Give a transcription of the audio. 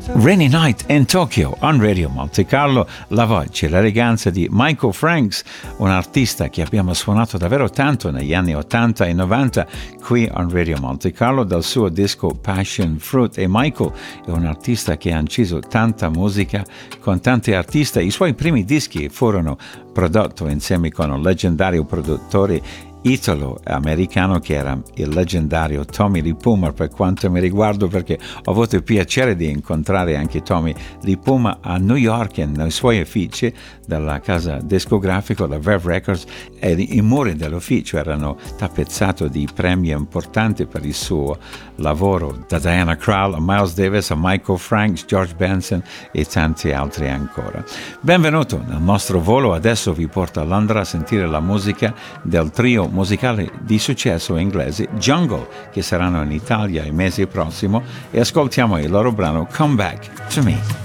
Rainy Night in Tokyo on Radio Monte Carlo, la voce, l'eleganza di Michael Franks, un artista che abbiamo suonato davvero tanto negli anni 80 e 90 qui on Radio Monte Carlo dal suo disco Passion Fruit. E Michael è un artista che ha inciso tanta musica con tanti artisti. I suoi primi dischi furono prodotti insieme con un leggendario produttore italo-americano che era il leggendario Tommy Lee Puma, per quanto mi riguardo, perché ho avuto il piacere di incontrare anche Tommy Lee Puma a New York nei suoi uffici della casa discografica, la Verve Records, e i muri dell'ufficio erano tappezzati di premi importanti per il suo lavoro, da Diana Krall a Miles Davis a Michael Franks, George Benson e tanti altri ancora. Benvenuto nel nostro volo, adesso vi porto a Londra a sentire la musica del trio musicale di successo inglese Jungle, che saranno in Italia il mese prossimo, e ascoltiamo il loro brano Come Back to Me.